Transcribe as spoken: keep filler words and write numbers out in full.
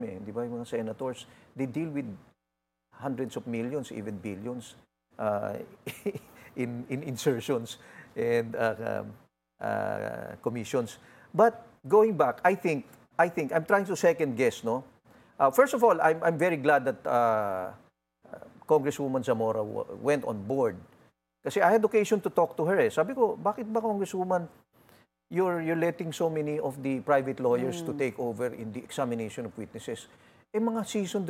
eh, di ba, yung mga senators, they deal with hundreds of millions, even billions, uh, in, in insertions and uh, um, uh, commissions. But going back, I think, I think, I'm trying to second guess, no? Uh, first of all, I'm, I'm very glad that uh, Congresswoman Zamora went on board. Kasi I had occasion to talk to her eh. Sabi ko, bakit ba Congresswoman, you're, you're letting so many of the private lawyers mm. to take over in the examination of witnesses? Eh mga seasoned